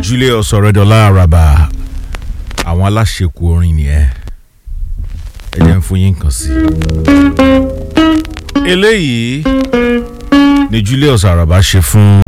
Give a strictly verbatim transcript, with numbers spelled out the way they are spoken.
Julius Ọ̀rẹ́dọ̀lá Àràbà àwọn aláṣekù orin nìyẹn ẹ jẹ́ n fún yín kan sí eléyìí ni Julius Àràbà ṣe fún